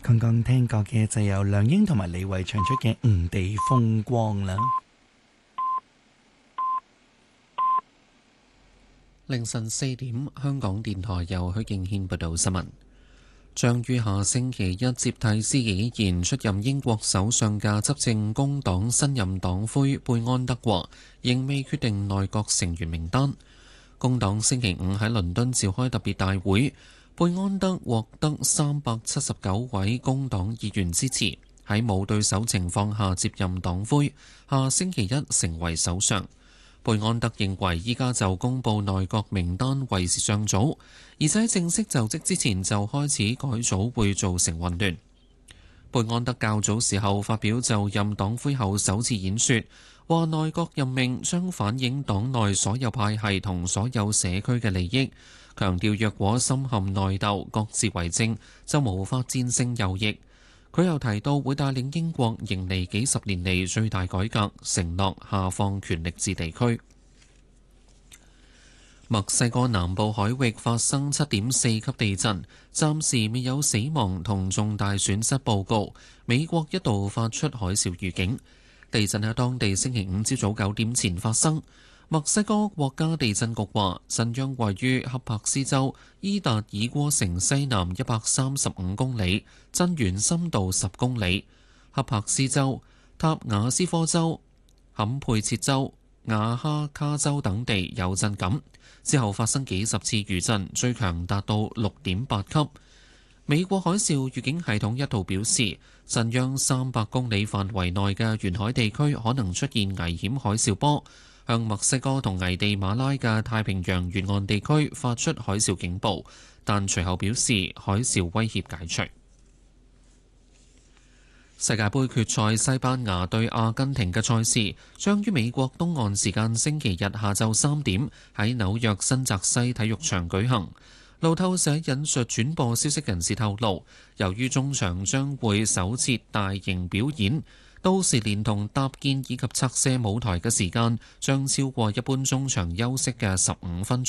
剛剛聽過嘅就由梁英同埋李慧唱出嘅《誤地風光》啦。 凌晨4點，香港電台由許敬軒報道新聞。將於下星期一接替司紀賢出任英國首相嘅執政工黨新任黨魁貝安德話，仍未決定內閣成員名單。工黨星期五喺倫敦召開特別大會，貝安德獲得379位工黨議員支持，喺冇對手情況下接任黨魁，下星期一成為首相。貝安德認為依家就公布內閣名單為時尚早，而且正式就職之前就開始改組會造成混亂。貝安德較早時候發表就任黨魁後首次演說，話內閣任命將反映黨內所有派系同所有社區嘅利益，強調若果深陷內鬥、各自為政，就無法戰勝右翼。佢又提到會帶領英國迎嚟幾十年嚟最大改革，承諾下放權力至地區。墨西哥南部海域發生7.4級地震，暫時未有死亡同重大損失報告。美國一度發出海嘯預警。地震喺當地星期五朝早9點前發生。墨西哥國家地震局話，震央位於恰帕斯州伊達爾戈城西南135公里，震源深度10公里。恰帕斯州、塔瓦斯科州、坎佩切州、瓦哈卡州等地有震感，之後發生幾十次餘震，最強達到6.8級。美國海嘯預警系統一度表示，震央300公里範圍內嘅沿海地區可能出現危險海嘯波，向墨西哥同危地馬拉嘅太平洋沿岸地區發出海嘯警報，但隨後表示海嘯威脅解除。世界盃決賽西班牙對阿根廷嘅賽事將於美國東岸時間星期日下晝3點喺紐約新澤西體育場舉行。路透社引述轉播消息人士透露，由於中場將會首設大型表演，到時連同搭建以及拆卸舞台嘅時間將超過一般中場休息嘅15分鐘。